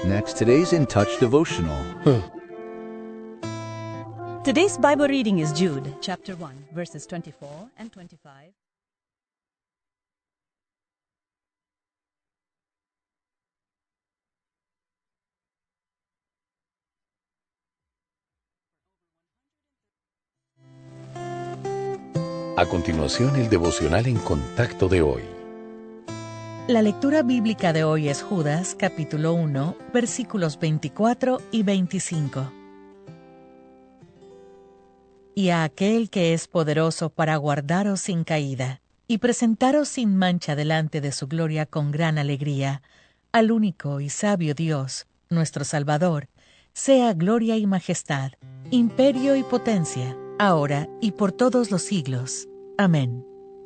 Next, today's In Touch devotional. Today's Bible reading is Jude, chapter 1, verses 24 and 25. A continuación, el devocional en contacto de hoy. La lectura bíblica de hoy es Judas, capítulo 1, versículos 24 y 25. Y a aquel que es poderoso para guardaros sin caída y presentaros sin mancha delante de su gloria con gran alegría, al único y sabio Dios, nuestro Salvador, sea gloria y majestad, imperio y potencia, ahora y por todos los siglos. Amén.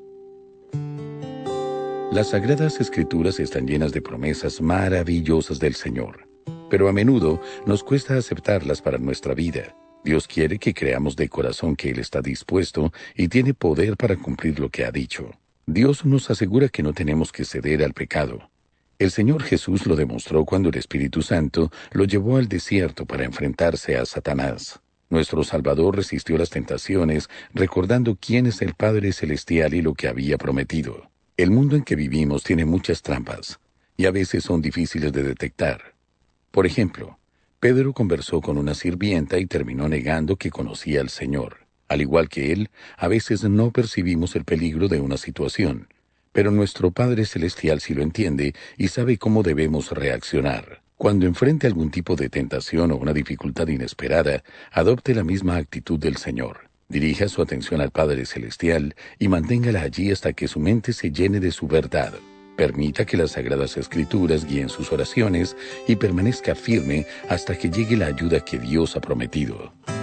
Las Sagradas Escrituras están llenas de promesas maravillosas del Señor, pero a menudo nos cuesta aceptarlas para nuestra vida. Dios quiere que creamos de corazón que Él está dispuesto y tiene poder para cumplir lo que ha dicho. Dios nos asegura que no tenemos que ceder al pecado. El Señor Jesús lo demostró cuando el Espíritu Santo lo llevó al desierto para enfrentarse a Satanás. Nuestro Salvador resistió las tentaciones, recordando quién es el Padre Celestial y lo que había prometido. El mundo en que vivimos tiene muchas trampas, y a veces son difíciles de detectar. Por ejemplo, Pedro conversó con una sirvienta y terminó negando que conocía al Señor. Al igual que él, a veces no percibimos el peligro de una situación, pero nuestro Padre Celestial sí lo entiende y sabe cómo debemos reaccionar. Cuando enfrente algún tipo de tentación o una dificultad inesperada, adopte la misma actitud del Señor. Dirija su atención al Padre Celestial y manténgala allí hasta que su mente se llene de su verdad. Permita que las Sagradas Escrituras guíen sus oraciones y permanezca firme hasta que llegue la ayuda que Dios ha prometido.